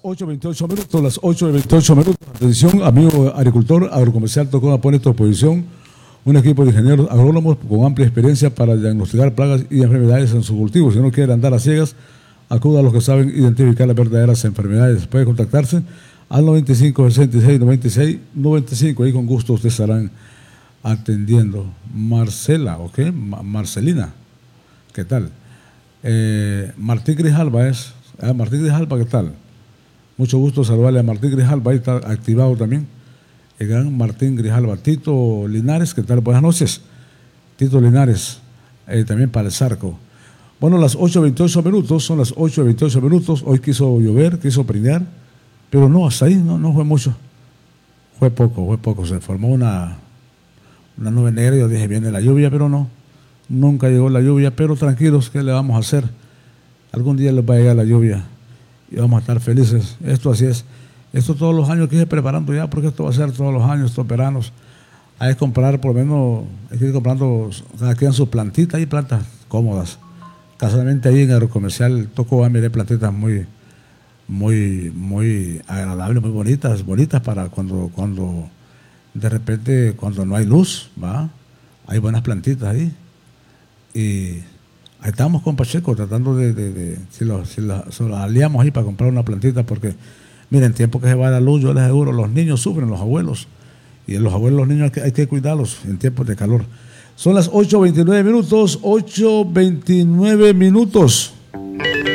8:28 minutos, las 8:28 minutos. Atención, amigo agricultor, agrocomercial, Tocona pone a tu disposición un equipo de ingenieros agrónomos con amplia experiencia para diagnosticar plagas y enfermedades en sus cultivos. Si no quiere andar a ciegas, acuda a los que saben identificar las verdaderas enfermedades. Puede contactarse al 95 66 96 95. Ahí con gusto ustedes estarán atendiendo. Marcela, ¿ok? Marcelina, ¿qué tal? Martín Grijalva es. Martín Grijalva, ¿qué tal? Mucho gusto saludarle a Martín Grijalva, ahí está activado también. El gran Martín Grijalva. Tito Linares, ¿qué tal? Buenas noches. Tito Linares, también para el Zarco. Bueno, las 8:28 minutos, son las 8:28 minutos. Hoy quiso llover, quiso prinear, pero no, hasta ahí no fue mucho. Fue poco. Se formó una nube negra y yo dije, viene la lluvia, pero no. Nunca llegó la lluvia, pero tranquilos, ¿qué le vamos a hacer? Algún día les va a llegar la lluvia y vamos a estar felices. Esto así es. Esto todos los años que ir preparando ya, porque esto va a ser todos los años, estos veranos. Hay que comprar, por lo menos, hay que ir comprando, cada quien sus plantitas y plantas cómodas. Casualmente ahí en el comercial Tocó, miré plantitas muy agradables, muy bonitas para cuando de repente, cuando no hay luz, ¿va? Hay buenas plantitas ahí. Y ahí estamos con Pacheco tratando si las aliamos ahí para comprar una plantita, porque miren, en tiempo que se va la luz, yo les aseguro, los niños sufren, los abuelos, y los abuelos, los niños hay que cuidarlos en tiempos de calor. Son las 8:29 minutos, 8:29 minutos.